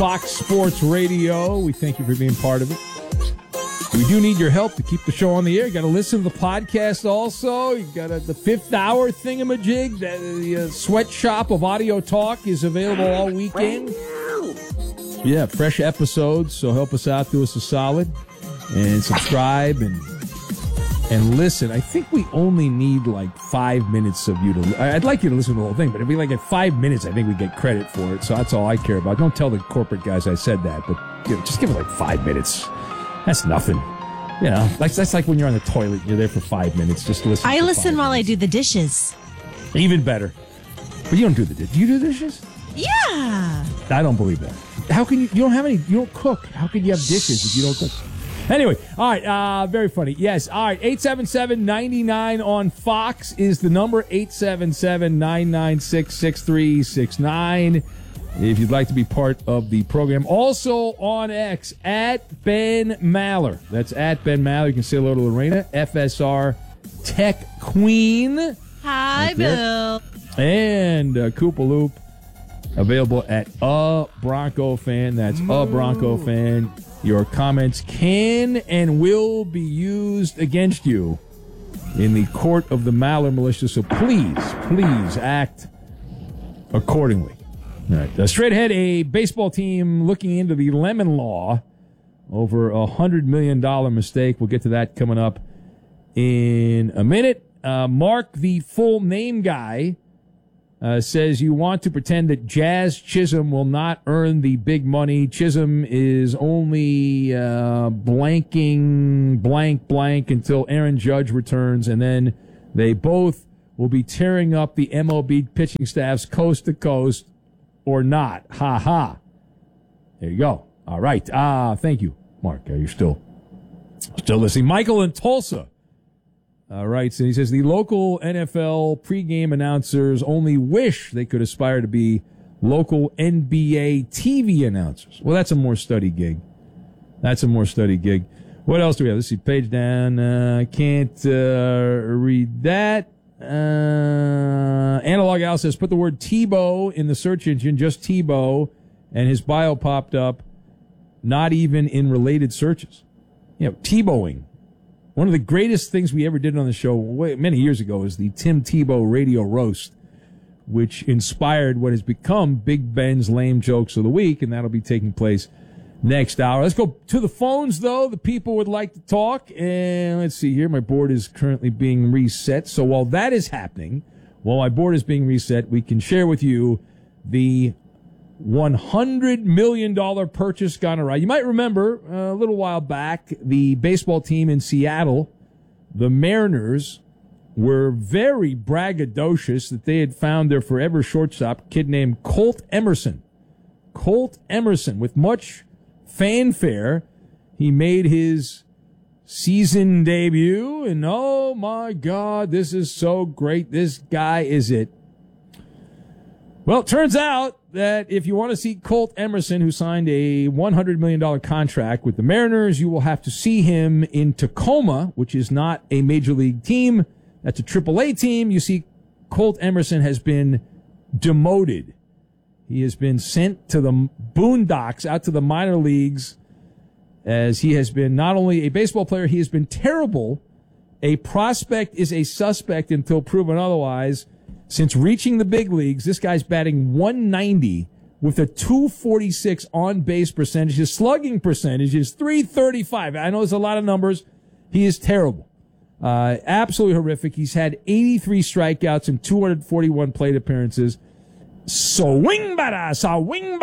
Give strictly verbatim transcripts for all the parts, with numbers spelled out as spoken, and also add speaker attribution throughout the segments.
Speaker 1: Fox Sports Radio. We thank you for being part of it. We do need your help to keep the show on the air. You got to listen to the podcast also. You got the fifth hour thingamajig. The uh, sweatshop of audio talk is available all weekend. Yeah, fresh episodes. So help us out. Do us a solid. And subscribe and and listen. I think we only need like five minutes of you to. I'd like you to listen to the whole thing, but if we like at five minutes, I think we get credit for it. So that's all I care about. Don't tell the corporate guys I said that, but you know, just give it like five minutes. That's nothing. You know, that's, that's like when you're on the toilet. You're there for five minutes. Just listen.
Speaker 2: I listen while
Speaker 1: minutes.
Speaker 2: I do the dishes.
Speaker 1: Even better. But you don't do the dishes. Do you do the dishes?
Speaker 2: Yeah.
Speaker 1: I don't believe that. How can you? You don't have any. You don't cook. How can you have dishes if you don't cook? Anyway, all right, uh, very funny. Yes, all right, eight seven seven, nine nine on Fox is the number, eight seven seven, nine nine six, six three six nine, if you'd like to be part of the program. Also on X, at Ben Maller. That's at Ben Maller. You can say hello to Lorena, F S R Tech Queen.
Speaker 2: Hi,
Speaker 1: right
Speaker 2: Bill.
Speaker 1: And uh, Koopa Loop, available at A Bronco Fan. That's A Bronco Fan. Your comments can and will be used against you in the court of the Maller Militia, so please, please act accordingly. All right. Uh, straight ahead, a baseball team looking into the Lemon Law over a one hundred million dollars mistake. We'll get to that coming up in a minute. Uh, Mark, the full name guy, Uh, says you want to pretend that Jazz Chisholm will not earn the big money. Chisholm is only uh, blanking blank blank until Aaron Judge returns, and then they both will be tearing up the M L B pitching staffs coast to coast or not. Ha ha. There you go. All right. Ah, thank you, Mark. Are you still still listening? Michael in Tulsa. All right, so he says the local N F L pregame announcers only wish they could aspire to be local N B A T V announcers. Well, that's a more study gig. That's a more study gig. What else do we have? Let's see, page down. I uh, can't uh, read that. Uh, Analog Al says, put the word Tebow in the search engine, just Tebow, and his bio popped up, not even in related searches. You know, Tebowing. One of the greatest things we ever did on the show way, many years ago is the Tim Tebow Radio Roast, which inspired what has become Big Ben's Lame Jokes of the Week, and that'll be taking place next hour. Let's go to the phones, though. The people would like to talk, and let's see here. My board is currently being reset, so while that is happening, while my board is being reset, we can share with you the one hundred million dollars purchase gone awry. You might remember uh, a little while back, the baseball team in Seattle, the Mariners, were very braggadocious that they had found their forever shortstop, a kid named Colt Emerson. Colt Emerson, with much fanfare, he made his season debut, and oh my God, this is so great. This guy is it. Well, it turns out that if you want to see Colt Emerson, who signed a one hundred million dollars contract with the Mariners, you will have to see him in Tacoma, which is not a major league team. That's a triple A team. You see, Colt Emerson has been demoted. He has been sent to the boondocks, out to the minor leagues, as he has been not only a baseball player, he has been terrible. A prospect is a suspect until proven otherwise. Since reaching the big leagues, this guy's batting one ninety with a two forty-six on-base percentage. His slugging percentage is three thirty-five. I know there's a lot of numbers. He is terrible. Uh, absolutely horrific. He's had eighty-three strikeouts and two hundred forty-one plate appearances. Swing bada, swing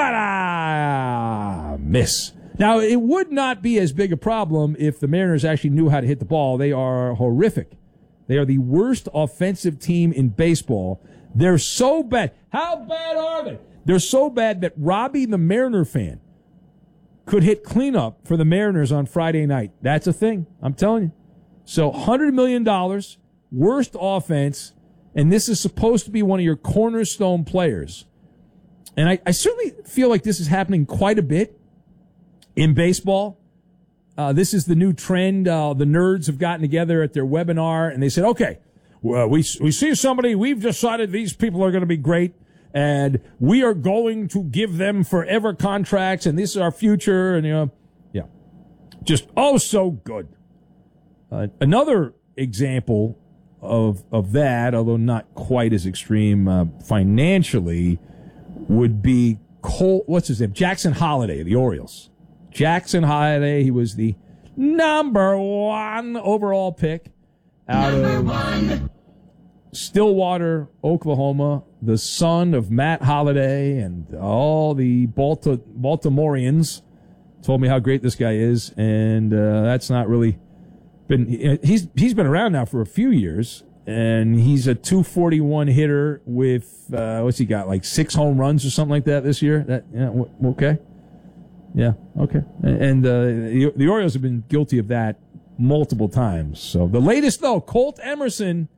Speaker 1: bada, miss. Now, it would not be as big a problem if the Mariners actually knew how to hit the ball. They are horrific. They are the worst offensive team in baseball. They're so bad. How bad are they? They're so bad that Robbie, the Mariner fan, could hit cleanup for the Mariners on Friday night. That's a thing. I'm telling you. So one hundred million dollars, worst offense, and this is supposed to be one of your cornerstone players. And I, I certainly feel like this is happening quite a bit in baseball. Uh, this is the new trend. Uh, the nerds have gotten together at their webinar, and they said, okay, well, we we see somebody, we've decided these people are going to be great, and we are going to give them forever contracts, and this is our future, and you know, yeah, just oh so good. Uh, another example of of that, although not quite as extreme uh, financially, would be Cole. What's his name? Jackson Holiday, the Orioles. Jackson Holiday. He was the number one overall pick out of one. Stillwater, Oklahoma, the son of Matt Holliday, and all the Balti- Baltimoreans told me how great this guy is, and uh, that's not really been. He's he's been around now for a few years, and he's a two forty-one hitter with uh, what's he got, like six home runs or something like that this year. That yeah, w- okay, yeah, okay, and uh, the, the Orioles have been guilty of that multiple times. So the latest though, Colt Emerson.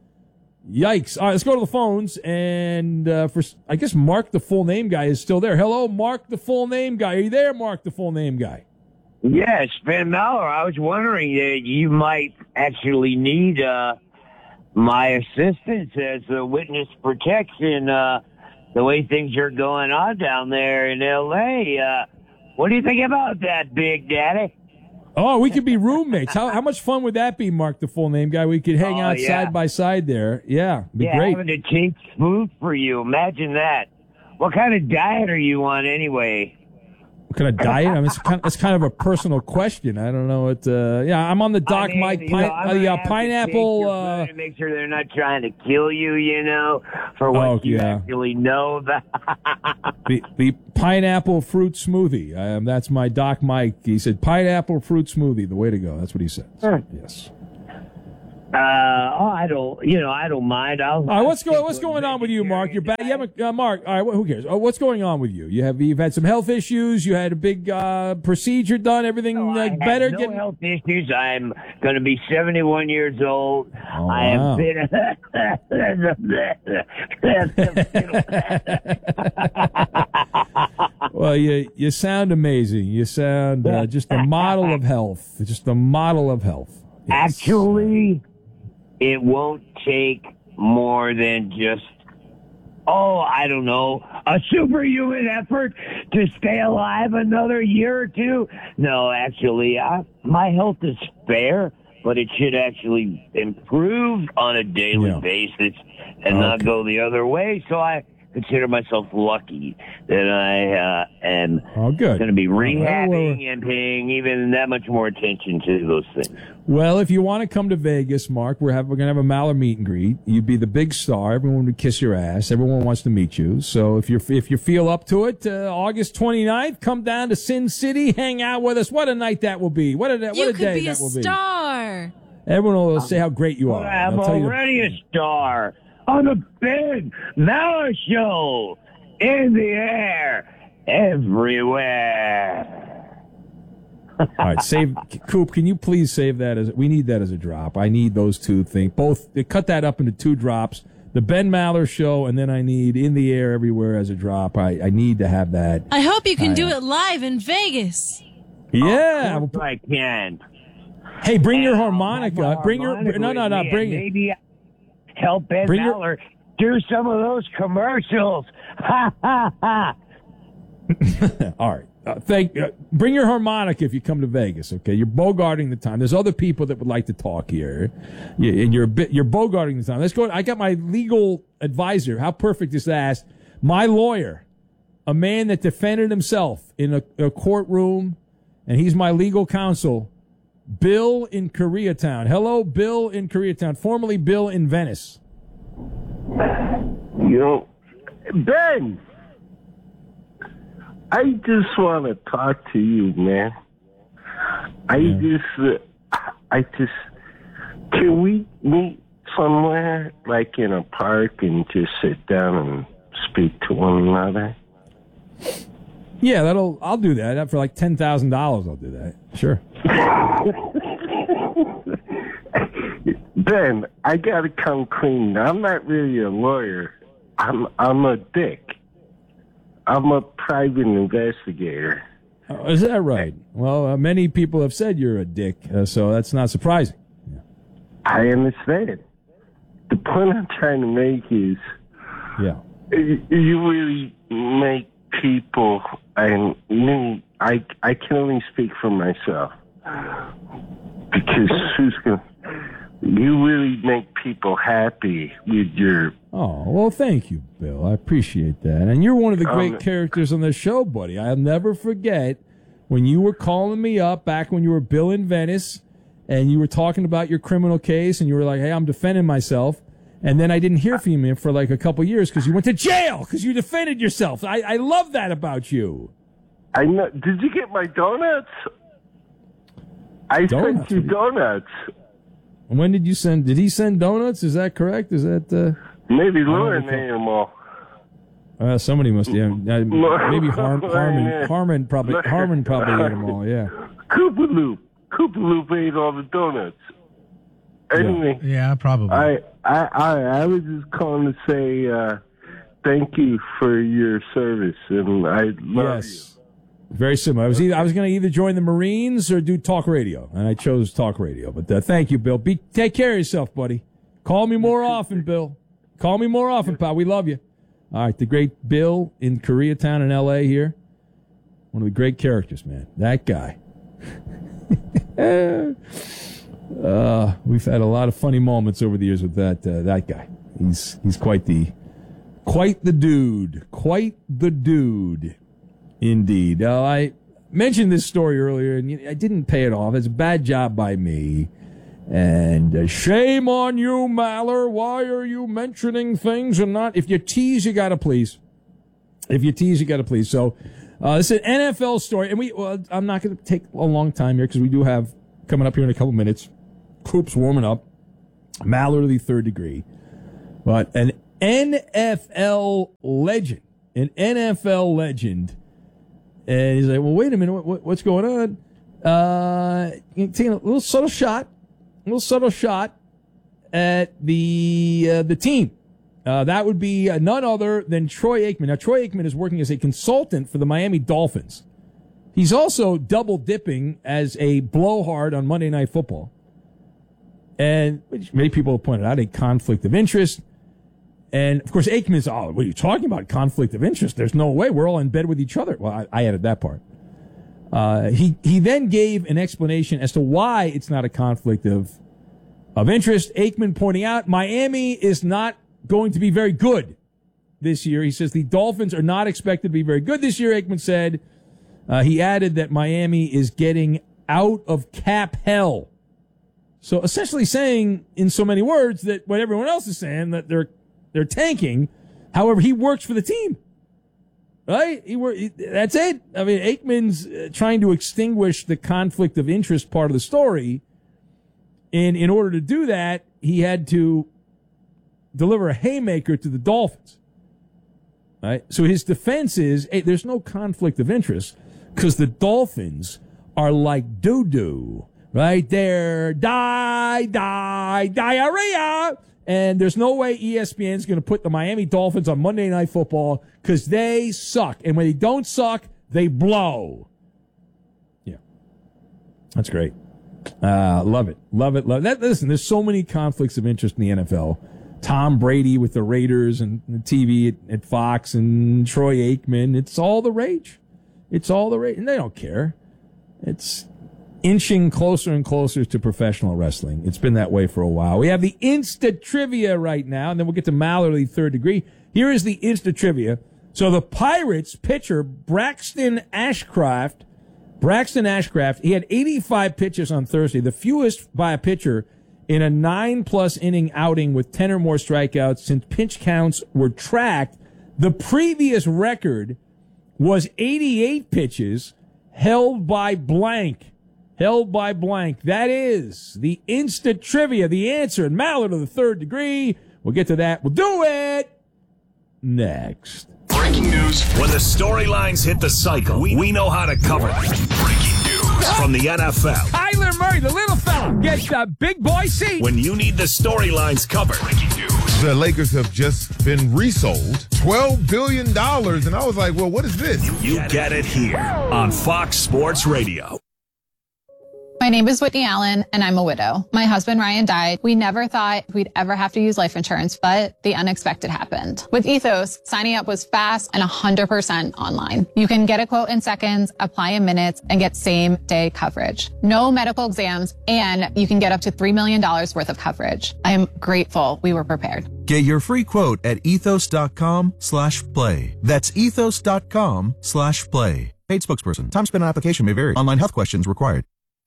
Speaker 1: Yikes. All right, let's go to the phones. And uh, for, I guess Mark, the full name guy, is still there. Hello, Mark, the full name guy. Are you there, Mark, the full name guy?
Speaker 3: Yes, Ben Maurer. I was wondering that you might actually need uh, my assistance as a witness protection, uh, the way things are going on down there in L A. Uh, what do you think about that, Big Daddy?
Speaker 1: Oh, we could be roommates. How how much fun would that be, Mark, the full name guy? We could hang
Speaker 3: oh,
Speaker 1: out
Speaker 3: yeah.
Speaker 1: side by side there. Yeah, it'd be
Speaker 3: yeah,
Speaker 1: great.
Speaker 3: having to take food for you. Imagine that. What kind of diet are you on anyway?
Speaker 1: What kind of diet? I mean, it's kind of, it's kind of a personal question. I don't know. It. Uh, yeah, I'm on the Doc
Speaker 3: I mean,
Speaker 1: Mike
Speaker 3: you
Speaker 1: pine,
Speaker 3: know, I'm
Speaker 1: uh, the
Speaker 3: gonna
Speaker 1: uh,
Speaker 3: have to
Speaker 1: pineapple.
Speaker 3: take your
Speaker 1: Uh,
Speaker 3: food to make sure they're not trying to kill you, you know, for what
Speaker 1: Oh,
Speaker 3: you
Speaker 1: yeah.
Speaker 3: actually know about.
Speaker 1: the the pineapple fruit smoothie. Um, that's my Doc Mike. He said pineapple fruit smoothie. The way to go. That's what he said.
Speaker 3: Sure.
Speaker 1: Yes.
Speaker 3: Uh, oh, I don't, you know, I don't mind. I'll.
Speaker 1: All right, what's going what's going on with you, Mark? You're back. You haven't, uh, Mark. All right, who cares? Uh, what's going on with you? You have you've had some health issues. You had a big uh, procedure done. Everything
Speaker 3: No,
Speaker 1: uh,
Speaker 3: I have
Speaker 1: better.
Speaker 3: no
Speaker 1: Getting...
Speaker 3: health issues. I'm going to be seventy-one years old.
Speaker 1: Oh,
Speaker 3: I
Speaker 1: wow.
Speaker 3: have been.
Speaker 1: Well, you you sound amazing. You sound uh, just a model of health. Just a model of health. Yes.
Speaker 3: Actually, it won't take more than just, oh, I don't know, a superhuman effort to stay alive another year or two. No, actually, I, my health is fair, but it should actually improve on a daily
Speaker 1: Yeah.
Speaker 3: basis and not
Speaker 1: Okay.
Speaker 3: go the other way. So I consider myself lucky that I uh, am
Speaker 1: Oh, good.
Speaker 3: going to be
Speaker 1: All right,
Speaker 3: rehabbing
Speaker 1: well,
Speaker 3: and paying even that much more attention to those things.
Speaker 1: Well, if you want to come to Vegas, Mark, we're have, we're gonna have a Maller meet and greet. You'd be the big star. Everyone would kiss your ass. Everyone wants to meet you. So if you if you feel up to it, uh, August twenty-ninth, come down to Sin City, hang out with us. What a night that will be. What a what
Speaker 2: You
Speaker 1: a
Speaker 2: could
Speaker 1: day
Speaker 2: be a
Speaker 1: that will be.
Speaker 2: star.
Speaker 1: Everyone will say how great you are.
Speaker 3: I'm
Speaker 1: I'll tell you the-
Speaker 3: already a star on the big Maurer show, in the air, everywhere.
Speaker 1: All right, save Coop. Can you please save that as we need that as a drop? I need those two things. Both cut that up into two drops. The Ben Maller show, and then I need In the Air Everywhere as a drop. I, I need to have that.
Speaker 2: I hope you can
Speaker 1: I
Speaker 2: do
Speaker 1: know.
Speaker 2: it live in Vegas.
Speaker 1: Yeah.
Speaker 3: Of course I can.
Speaker 1: Hey, bring your
Speaker 3: And I'll
Speaker 1: harmonica.
Speaker 3: have my
Speaker 1: Bring your
Speaker 3: harmonica
Speaker 1: no no
Speaker 3: with
Speaker 1: no.
Speaker 3: me, and
Speaker 1: Bring it.
Speaker 3: maybe help Ben
Speaker 1: Bring your-
Speaker 3: Maller do some of those commercials. Ha ha ha.
Speaker 1: All right. Uh, thank. Uh, bring your harmonica if you come to Vegas. Okay, you're bogarting the time. There's other people that would like to talk here, yeah, and you're a bit. You're bogarting the time. Let's go. I got my legal advisor. How perfect is that? My lawyer, a man that defended himself in a, a courtroom, and he's my legal counsel. Bill in Koreatown. Hello, Bill in Koreatown. Formerly Bill in Venice.
Speaker 4: You know, Ben, I just want to talk to you, man. I
Speaker 1: Yeah.
Speaker 4: just, uh, I just, can we meet somewhere, like in a park, and just sit down and speak to one another?
Speaker 1: Yeah, that'll. I'll do that for like ten thousand dollars. I'll do that. Sure.
Speaker 4: Ben, I gotta come clean. I'm not really a lawyer. I'm I'm a dick. I'm a private investigator.
Speaker 1: Oh, is that right? Well, uh, many people have said you're a dick, uh, so that's not surprising.
Speaker 4: I understand. The point I'm trying to make is,
Speaker 1: Yeah.
Speaker 4: you you really make people, and me, I, I can only speak for myself. Because who's going you really make people happy with your...
Speaker 1: Oh, well, thank you, Bill. I appreciate that. And you're one of the great
Speaker 4: Um,
Speaker 1: characters on the show, buddy. I'll never forget when you were calling me up back when you were Bill in Venice, and you were talking about your criminal case, and you were like, hey, I'm defending myself. And then I didn't hear from you for like a couple years because you went to jail because you defended yourself. I, I love that about you.
Speaker 4: I know. Did you get my donuts? I
Speaker 1: Donuts,
Speaker 4: sent you donuts.
Speaker 1: And when did you send? Did he send donuts? Is that correct? Is that uh,
Speaker 4: Maybe Lauren ate them all.
Speaker 1: uh somebody must? Yeah, uh, maybe Har- Harmon. Harmon probably. Harmon probably ate them all. Yeah.
Speaker 4: Koopa Loop. Koopa Loop ate all the donuts. Anyway,
Speaker 5: Yeah, probably.
Speaker 4: I, I I I was just calling to say uh, thank you for your service, and I love
Speaker 1: Yes. Very similar. I was either I was going to either join the Marines or do talk radio, and I chose talk radio. But uh, thank you, Bill. Be take care of yourself, buddy. Call me more often, Bill. Call me more often, pal. We love you. All right, the great Bill in Koreatown in L A here. One of the great characters, man. That guy. uh, we've had a lot of funny moments over the years with that uh, that guy. He's he's quite the quite the dude. Quite the dude. Indeed. Uh, I mentioned this story earlier, and I didn't pay it off. It's a bad job by me. And uh, shame on you, Maller. Why are you mentioning things and not... If you tease, you got to please. If you tease, you got to please. So uh, this is an N F L story. And we. Well, I'm not going to take a long time here because we do have, coming up here in a couple minutes, Coop's warming up. Maller to the third degree. But an N F L legend, an N F L legend... And he's like, well, wait a minute, what, what, what's going on? Uh, taking a little subtle shot, a little subtle shot at the uh, the team. Uh, that would be uh, none other than Troy Aikman. Now, Troy Aikman is working as a consultant for the Miami Dolphins. He's also double dipping as a blowhard on Monday Night Football. And which many people have pointed out, a conflict of interest. And, of course, Aikman is, oh, what are you talking about? Conflict of interest. There's no way. We're all in bed with each other. Well, I, I added that part. Uh, he, he then gave an explanation as to why it's not a conflict of, of interest. Aikman pointing out Miami is not going to be very good this year. He says the Dolphins are not expected to be very good this year, Aikman said. Uh, he added that Miami is getting out of cap hell. So essentially saying, in so many words, that what everyone else is saying, that they're They're tanking. However, he works for the team, right? He work, That's it. I mean, Aikman's uh, trying to extinguish the conflict of interest part of the story. And in order to do that, he had to deliver a haymaker to the Dolphins, right? So his defense is, hey, there's no conflict of interest because the Dolphins are like doo-doo, right? They're die, die, diarrhea. And there's no way E S P N is going to put the Miami Dolphins on Monday Night Football because they suck. And when they don't suck, they blow. Yeah. That's great. Uh, love it. Love it. Love it. That, listen, there's so many conflicts of interest in the N F L. Tom Brady with the Raiders and the T V at, at Fox and Troy Aikman. It's all the rage. It's all the rage. And they don't care. It's inching closer and closer to professional wrestling. It's been that way for a while. We have the Insta Trivia right now, and then we'll get to Maller, the third degree. Here is the Insta Trivia. So the Pirates pitcher, Braxton Ashcraft, Braxton Ashcraft, he had eighty-five pitches on Thursday, the fewest by a pitcher in a nine-plus inning outing with ten or more strikeouts since pitch counts were tracked. The previous record was eighty-eight pitches held by blank. Held by blank. That is the Instant Trivia, the answer. And Maller to the third degree. We'll get to that. We'll do it next.
Speaker 6: Breaking news. When the storylines hit the cycle, we, we know how to cover them. Breaking news from the N F L.
Speaker 1: Kyler Murray, the little fella, gets the big boy seat.
Speaker 6: When you need the storylines covered. Breaking news.
Speaker 7: The Lakers have just been resold twelve billion dollars. And I was like, well, what is this?
Speaker 6: You, you get it here on Fox Sports Radio.
Speaker 5: My name is Whitney Allen, and I'm a widow. My husband, Ryan, died. We never thought we'd ever have to use life insurance, but the unexpected happened. With Ethos, signing up was fast and one hundred percent online. You can get a quote in seconds, apply in minutes, and get same-day coverage. No medical exams, and you can get up to three million dollars worth of coverage. I am grateful we were prepared.
Speaker 8: Get your free quote at ethos.com slash play. That's ethos.com slash play. Paid spokesperson. Time spent on application may vary. Online health questions required.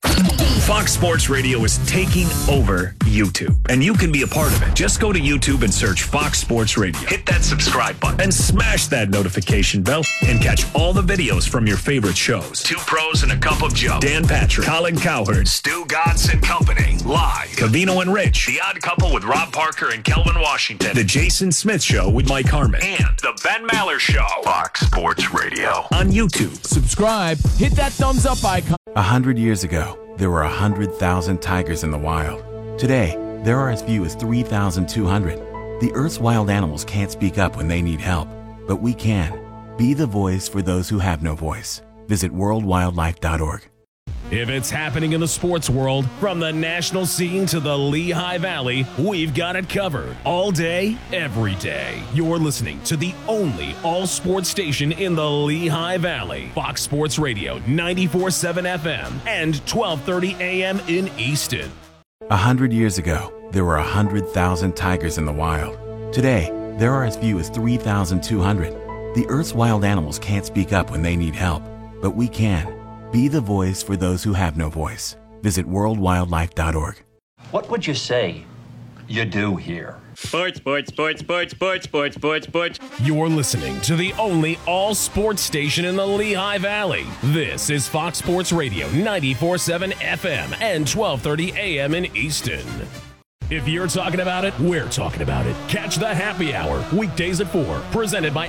Speaker 6: Fox Sports Radio is taking over YouTube, and you can be a part of it. Just go to YouTube and search Fox Sports Radio. Hit that subscribe button and smash that notification bell and catch all the videos from your favorite shows. Two Pros and a Cup of Joe, Dan Patrick, Colin Cowherd, Stu Gatz and Company, live. Cavino and Rich, The Odd Couple with Rob Parker and Kelvin Washington, The Jason Smith Show with Mike Harmon, and The Ben Maller Show. Fox Sports Radio on YouTube.
Speaker 9: Subscribe, hit that thumbs up icon.
Speaker 10: A hundred years ago, there were a hundred thousand tigers in the wild. Today, there are as few as three thousand two hundred. The Earth's wild animals can't speak up when they need help, but we can. Be the voice for those who have no voice. Visit world wildlife dot org.
Speaker 11: If it's happening in the sports world, from the national scene to the Lehigh Valley, we've got it covered. All day, every day. You're listening to the only all-sports station in the Lehigh Valley. Fox Sports Radio, ninety-four point seven F M and twelve thirty A M in Easton.
Speaker 10: A hundred years ago, there were a hundred thousand tigers in the wild. Today, there are as few as three thousand two hundred. The Earth's wild animals can't speak up when they need help, but we can. Be the voice for those who have no voice. Visit world wildlife dot org.
Speaker 12: What would you say you do here?
Speaker 13: Sports, sports, sports, sports, sports, sports, sports, sports.
Speaker 11: You're listening to the only all-sports station in the Lehigh Valley. This is Fox Sports Radio, ninety-four point seven F M and twelve thirty A M in Easton. If you're talking about it, we're talking about it. Catch the Happy Hour, weekdays at four, presented by